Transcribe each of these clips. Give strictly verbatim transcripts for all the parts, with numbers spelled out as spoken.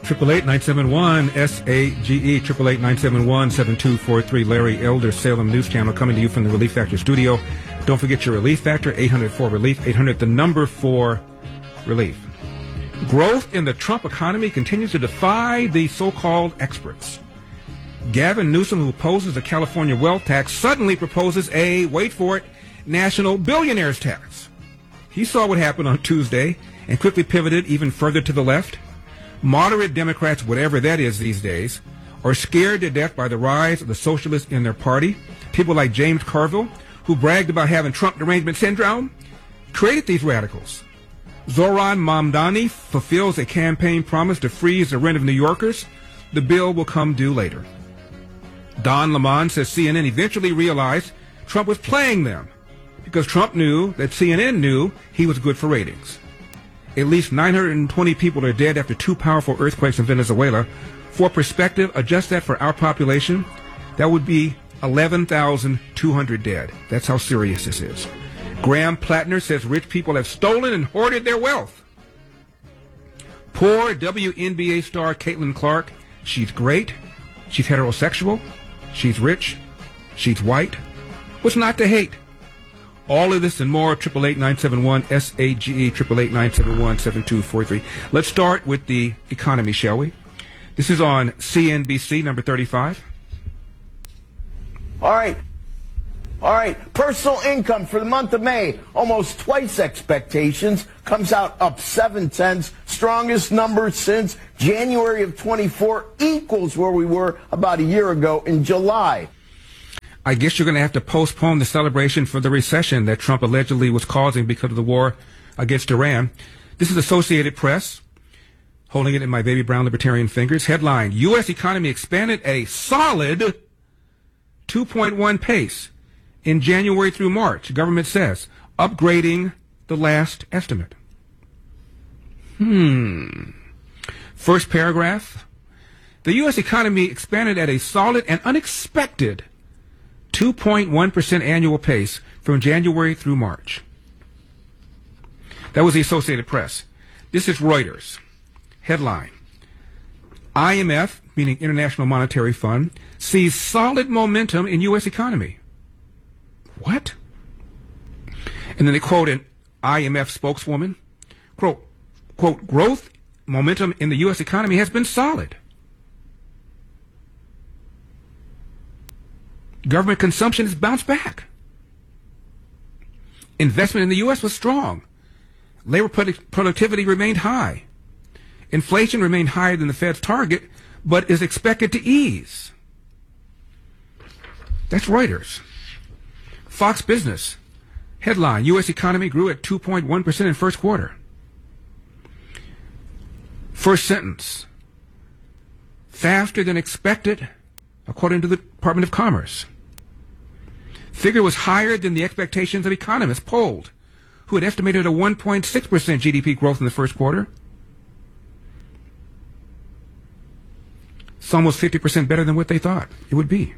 Triple eight nine seven one S A G E. Triple eight nine seven one seven two four three. Larry Elder, Salem News Channel, coming to you from the Relief Factor studio. Don't forget your Relief Factor, eight hundred four relief, eight hundred the number for relief. Growth in the Trump economy continues to defy the so-called experts. Gavin Newsom, who opposes a California wealth tax, suddenly proposes a, wait for it, national billionaires tax. He saw what happened on Tuesday and quickly pivoted even further to the left. Moderate Democrats, whatever that is these days, are scared to death by the rise of the socialists in their party. People like James Carville, who bragged about having Trump derangement syndrome, created these radicals. Zohran Mamdani fulfills a campaign promise to freeze the rent of New Yorkers. The bill will come due later. Don Lemon says C N N eventually realized Trump was playing them because Trump knew that C N N knew he was good for ratings. At least nine hundred twenty people are dead after two powerful earthquakes in Venezuela. For perspective, adjust that for our population, that would be eleven thousand two hundred dead. That's how serious this is. Graham Plattner says rich people have stolen and hoarded their wealth. Poor W N B A star Caitlin Clark, she's great, she's heterosexual, she's rich, she's white. What's not to hate? All of this and more, triple eight nine seven one S A G E, triple eight nine seven one seven two four three. Let's start with the economy, shall we? This is on C N B C, number thirty-five. All right. All right. Personal income for the month of May, almost twice expectations, comes out up seven tenths. Strongest number since January of twenty-four, equals where we were about a year ago in July. I guess you're going to have to postpone the celebration for the recession that Trump allegedly was causing because of the war against Iran. This is Associated Press, holding it in my baby brown libertarian fingers. Headline, U S economy expanded at a solid two point one pace in January through March, government says, upgrading the last estimate. Hmm. First paragraph, the U S economy expanded at a solid and unexpected two point one percent annual pace from January through March. That was the Associated Press. This is Reuters. Headline, I M F, meaning International Monetary Fund, sees solid momentum in U S economy. What? And then they quote an I M F spokeswoman, quote, quote, growth momentum in the U S economy has been solid. Government consumption has bounced back. Investment in the U S was strong. Labor produ- productivity remained high. Inflation remained higher than the Fed's target, but is expected to ease. That's Reuters. Fox Business. Headline, U S economy grew at two point one percent in first quarter. First sentence, faster than expected, according to the Department of Commerce. Figure was higher than the expectations of economists polled, who had estimated a one point six percent G D P growth in the first quarter. It's almost fifty percent better than what they thought it would be.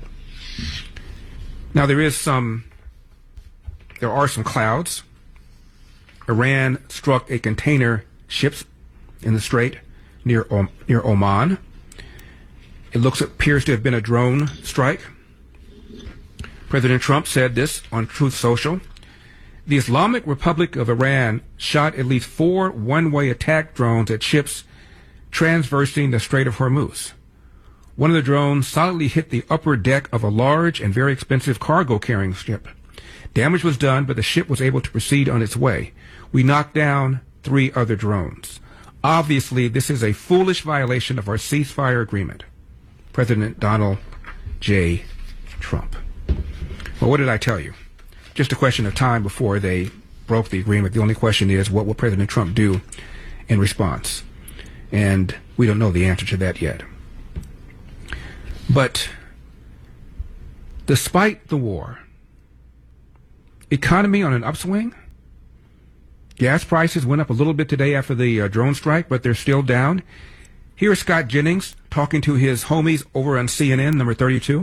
Now, there is some, there are some clouds. Iran struck a container ships in the Strait near, near Oman. It looks, appears to have been a drone strike. President Trump said this on Truth Social. The Islamic Republic of Iran shot at least four one-way attack drones at ships transversing the Strait of Hormuz. One of the drones solidly hit the upper deck of a large and very expensive cargo-carrying ship. Damage was done, but the ship was able to proceed on its way. We knocked down three other drones. Obviously, this is a foolish violation of our ceasefire agreement. President Donald J. Trump. Well, what did I tell you? Just a question of time before they broke the agreement. The only question is, what will President Trump do in response? And we don't know the answer to that yet. But despite the war, economy on an upswing. Gas prices went up a little bit today after the uh, drone strike, but they're still down. Here's Scott Jennings talking to his homies over on C N N, number thirty-two.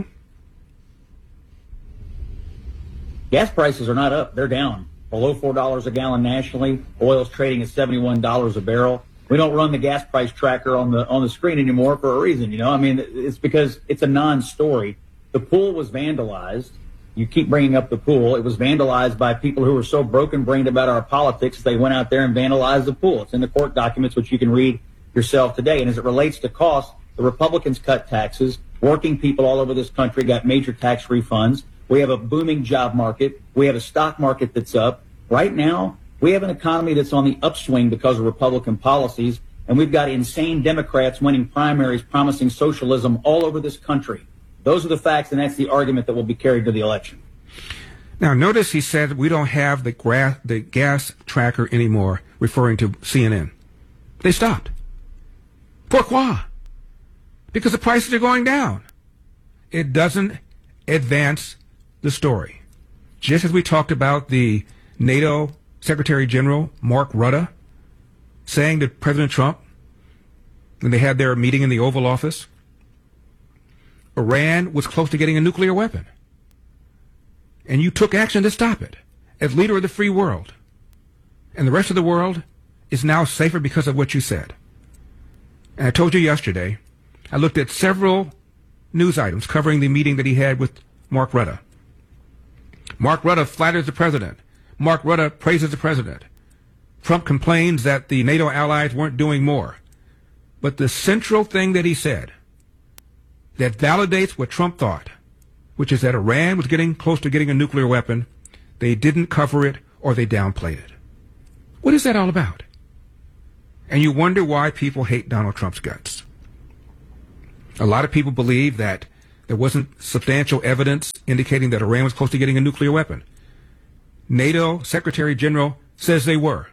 Gas prices are not up. They're down. Below four dollars a gallon nationally. Oil's trading at seventy-one dollars a barrel. We don't run the gas price tracker on the on the screen anymore for a reason, you know. I mean, it's because it's a non-story. The pool was vandalized. You keep bringing up the pool. It was vandalized by people who were so broken-brained about our politics, they went out there and vandalized the pool. It's in the court documents, which you can read yourself today. And as it relates to costs, the Republicans cut taxes. Working people all over this country got major tax refunds. We have a booming job market. We have a stock market that's up. Right now, we have an economy that's on the upswing because of Republican policies, and we've got insane Democrats winning primaries promising socialism all over this country. Those are the facts, and that's the argument that will be carried to the election. Now, notice he said we don't have the, gra- the gas tracker anymore, referring to C N N. They stopped. Pourquoi? Because the prices are going down. It doesn't advance the story. Just as we talked about the NATO Secretary General Mark Rutte saying to President Trump when they had their meeting in the Oval Office, Iran was close to getting a nuclear weapon. And you took action to stop it as leader of the free world. And the rest of the world is now safer because of what you said. And I told you yesterday, I looked at several news items covering the meeting that he had with Mark Rutte. Mark Rutte flatters the president. Mark Rutte praises the president. Trump complains that the NATO allies weren't doing more. But the central thing that he said that validates what Trump thought, which is that Iran was getting close to getting a nuclear weapon, they didn't cover it or they downplayed it. What is that all about? And you wonder why people hate Donald Trump's guts. A lot of people believe that there wasn't substantial evidence indicating that Iran was close to getting a nuclear weapon. NATO Secretary General says they were.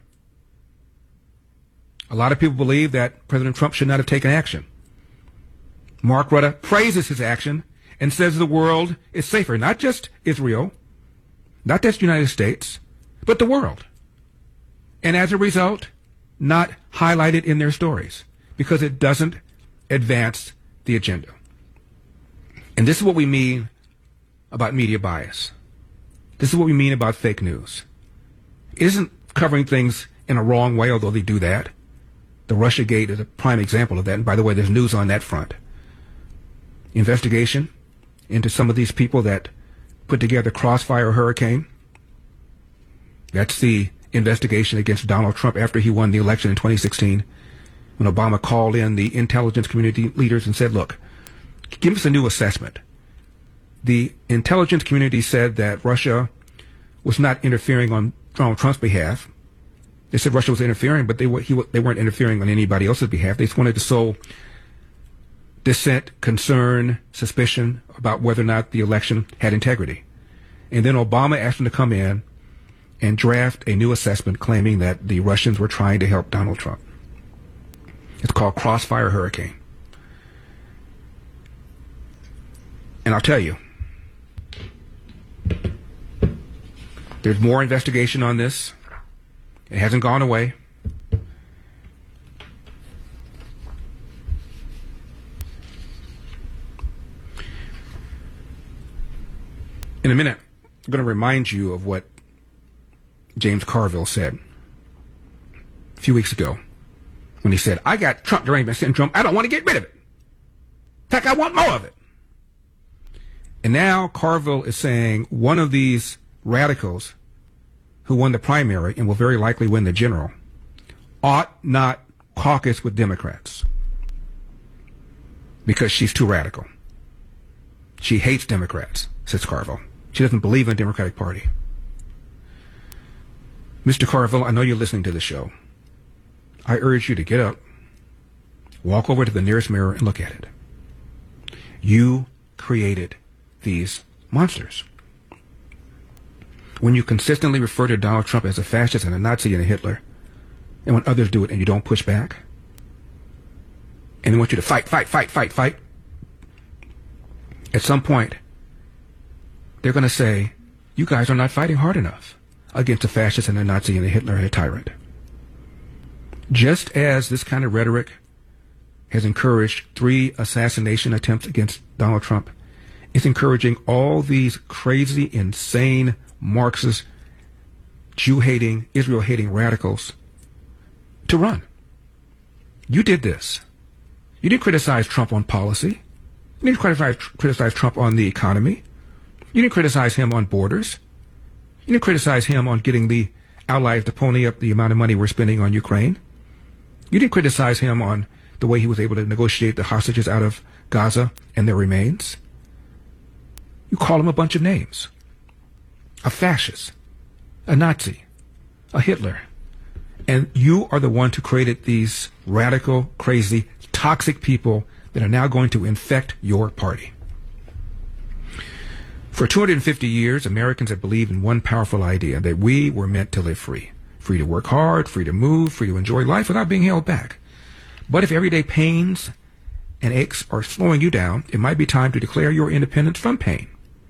A lot of people believe that President Trump should not have taken action. Mark Rutte praises his action and says the world is safer, not just Israel, not just the United States, but the world. And as a result, not highlighted in their stories because it doesn't advance the agenda. And this is what we mean about media bias. This is what we mean about fake news. It isn't covering things in a wrong way, although they do that. The Russiagate is a prime example of that. And by the way, there's news on that front. Investigation into some of these people that put together Crossfire Hurricane. That's the investigation against Donald Trump after he won the election in twenty sixteen, when Obama called in the intelligence community leaders and said, look, give us a new assessment. The intelligence community said that Russia was not interfering on Donald Trump's behalf. They said Russia was interfering, but they, were, he, they weren't interfering on anybody else's behalf. They just wanted to sow dissent, concern, suspicion about whether or not the election had integrity. And then Obama asked them to come in and draft a new assessment claiming that the Russians were trying to help Donald Trump. It's called Crossfire Hurricane. And I'll tell you, there's more investigation on this. It hasn't gone away. In a minute, I'm going to remind you of what James Carville said a few weeks ago when he said, I got Trump derangement syndrome. I don't want to get rid of it. In fact, I want more of it. And now Carville is saying one of these radicals who won the primary and will very likely win the general ought not caucus with Democrats because she's too radical. She hates Democrats, says Carville. She doesn't believe in the Democratic Party. Mister Carville, I know you're listening to the show. I urge you to get up, walk over to the nearest mirror and look at it. You created these monsters. When you consistently refer to Donald Trump as a fascist and a Nazi and a Hitler, and when others do it and you don't push back, and they want you to fight, fight, fight, fight, fight, at some point, they're going to say, you guys are not fighting hard enough against a fascist and a Nazi and a Hitler and a tyrant. Just as this kind of rhetoric has encouraged three assassination attempts against Donald Trump, it's encouraging all these crazy, insane, Marxist, Jew-hating, Israel-hating radicals to run. You did this. You didn't criticize Trump on policy. You didn't criticize, criticize Trump on the economy. You didn't criticize him on borders. You didn't criticize him on getting the allies to pony up the amount of money we're spending on Ukraine. You didn't criticize him on the way he was able to negotiate the hostages out of Gaza and their remains. You call him a bunch of names. A fascist, a Nazi, a Hitler. And you are the one who created these radical, crazy, toxic people that are now going to infect your party. For two hundred fifty years, Americans have believed in one powerful idea, that we were meant to live free. Free to work hard, free to move, free to enjoy life without being held back. But if everyday pains and aches are slowing you down, it might be time to declare your independence from pain.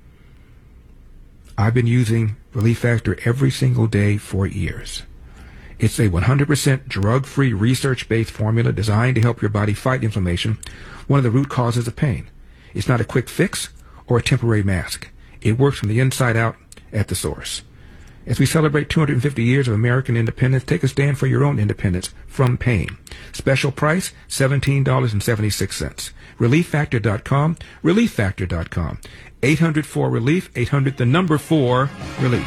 I've been using Relief Factor every single day for years. It's a one hundred percent drug-free, research-based formula designed to help your body fight inflammation, one of the root causes of pain. It's not a quick fix or a temporary mask. It works from the inside out at the source. As we celebrate two hundred fifty years of American independence, take a stand for your own independence from pain. Special price, seventeen dollars and seventy-six cents. relief factor dot com, relief factor dot com. eight hundred four relief, eight hundred the number four relief.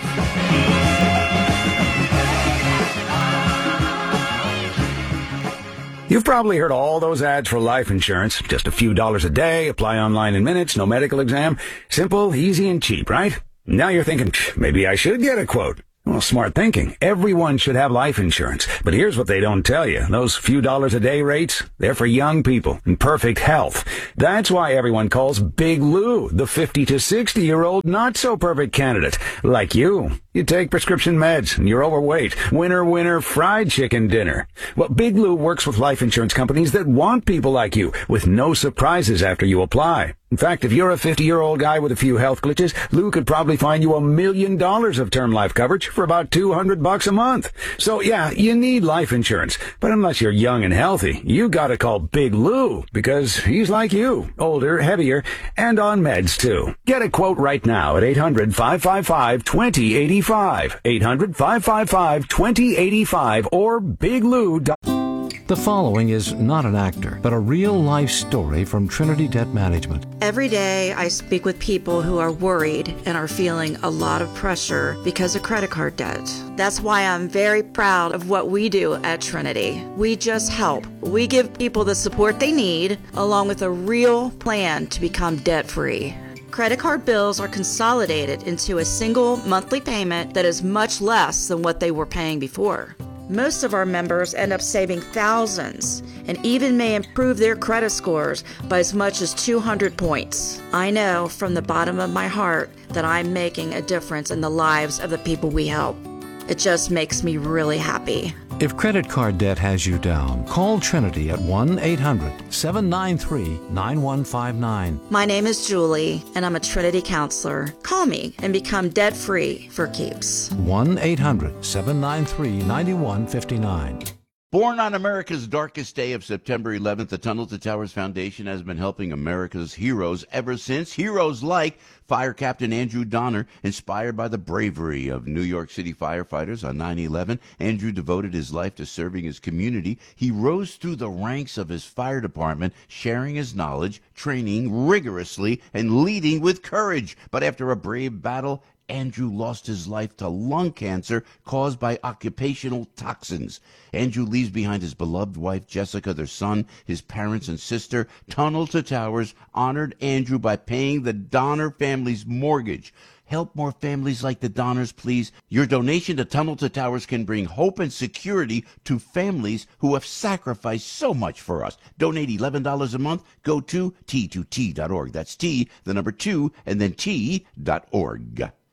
You've probably heard all those ads for life insurance. Just a few dollars a day, apply online in minutes, no medical exam. Simple, easy, and cheap, right? Now you're thinking, maybe I should get a quote. Well, smart thinking. Everyone should have life insurance. But here's what they don't tell you. Those few dollars a day rates, they're for young people in perfect health. That's why everyone calls Big Lou the fifty to sixty year old not so perfect candidate. Like you. You take prescription meds and you're overweight. Winner, winner, fried chicken dinner. Well, Big Lou works with life insurance companies that want people like you with no surprises after you apply. In fact, if you're a fifty-year-old guy with a few health glitches, Lou could probably find you a million dollars of term life coverage for about two hundred bucks a month. So yeah, you need life insurance. But unless you're young and healthy, you gotta call Big Lou because he's like you, older, heavier, and on meds too. Get a quote right now at eight hundred, five five five, two zero eight five. eight hundred, five five five, two zero eight five or big lou dot com. The following is not an actor, but a real-life story from Trinity Debt Management. Every day I speak with people who are worried and are feeling a lot of pressure because of credit card debt. That's why I'm very proud of what we do at Trinity. We just help. We give people the support they need, along with a real plan to become debt-free. Credit card bills are consolidated into a single monthly payment that is much less than what they were paying before. Most of our members end up saving thousands and even may improve their credit scores by as much as two hundred points. I know from the bottom of my heart that I'm making a difference in the lives of the people we help. It just makes me really happy. If credit card debt has you down, call Trinity at one eight hundred, seven nine three, nine one five nine. My name is Julie, and I'm a Trinity counselor. Call me and become debt-free for keeps. one eight hundred, seven nine three, nine one five nine. Born on America's darkest day of September eleventh, the Tunnel to Towers Foundation has been helping America's heroes ever since. Heroes like Fire Captain Andrew Donner, inspired by the bravery of New York City firefighters on nine eleven. Andrew devoted his life to serving his community. He rose through the ranks of his fire department, sharing his knowledge, training rigorously, and leading with courage. But after a brave battle, Andrew lost his life to lung cancer caused by occupational toxins. Andrew leaves behind his beloved wife, Jessica, their son, his parents and sister. Tunnel to Towers honored Andrew by paying the Donner family's mortgage. Help more families like the Donners, please. Your donation to Tunnel to Towers can bring hope and security to families who have sacrificed so much for us. Donate eleven dollars a month. Go to T two T dot org. That's T, the number two, and then T dot org.